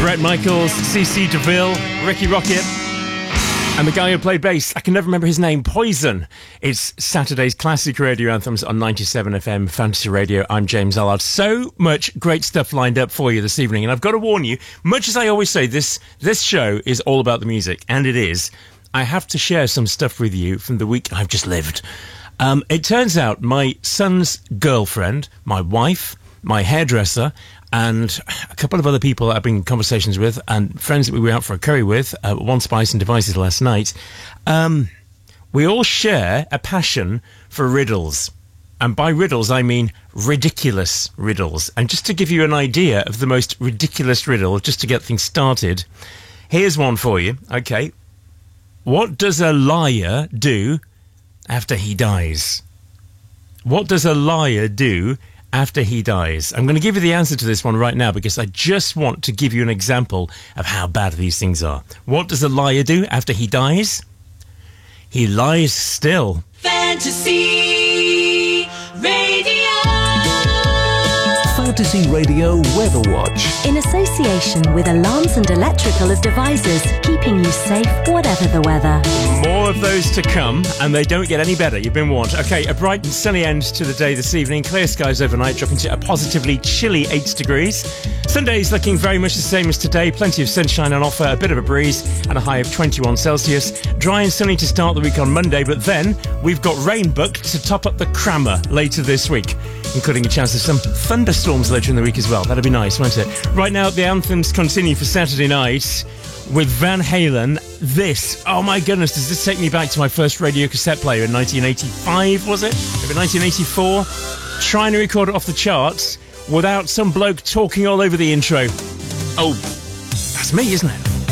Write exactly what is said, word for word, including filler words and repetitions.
Bret Michaels, C C DeVille, Ricky Rocket, and the guy who played bass, I can never remember his name, Poison. It's Saturday's classic radio anthems on ninety-seven F M Fantasy Radio. I'm James Allard. So much great stuff lined up for you this evening, and I've got to warn you, much as I always say, this this show is all about the music, and it is, I have to share some stuff with you from the week I've just lived. Um, it turns out my son's girlfriend, my wife, my hairdresser, and a couple of other people I've been in conversations with, and friends that we were out for a curry with, uh, One Spice and Devices last night, um, we all share a passion for riddles. And by riddles, I mean ridiculous riddles. And just to give you an idea of the most ridiculous riddle, just to get things started, here's one for you. Okay. What does a liar do after he dies? What does a liar do after he dies? I'm going to give you the answer to this one right now because I just want to give you an example of how bad these things are. What does a liar do after he dies? He lies still. Fantasy Radio. Fantasy Radio Weather Watch. In association with Alarms and Electrical Devices, keeping you safe whatever the weather. More of those to come, and they don't get any better. You've been warned. Okay, a bright and sunny end to the day this evening. Clear skies overnight, dropping to a positively chilly eight degrees. Sunday's looking very much the same as today. Plenty of sunshine on offer, a bit of a breeze, and a high of twenty-one Celsius. Dry and sunny to start the week on Monday, but then we've got rain booked to top up the crammer later this week, including a chance of some thunderstorms later in the week as well. That'd be nice, won't it? Right now, the anthems continue for Saturday night with Van Halen. This, oh my goodness, does this take me back to my first radio cassette player in nineteen eighty-five, was it? Maybe nineteen eighty-four? Trying to record it off the charts without some bloke talking all over the intro. Oh, that's me, isn't it?